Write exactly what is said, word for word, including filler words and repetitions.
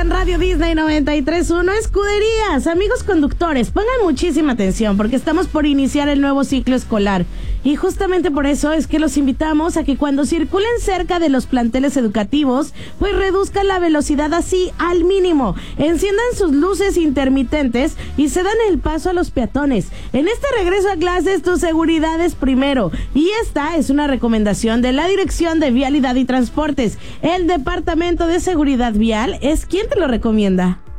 en Radio Disney noventa y tres punto uno. Escuderías, amigos conductores, pongan muchísima atención porque estamos por iniciar el nuevo ciclo escolar. Y justamente por eso es que los invitamos a que cuando circulen cerca de los planteles educativos, pues reduzcan la velocidad así al mínimo, enciendan sus luces intermitentes y se dan el paso a los peatones. En este regreso a clases, tu seguridad es primero. Y esta es una recomendación de la Dirección de Vialidad y Transportes. El Departamento de Seguridad Vial es quien te lo recomienda.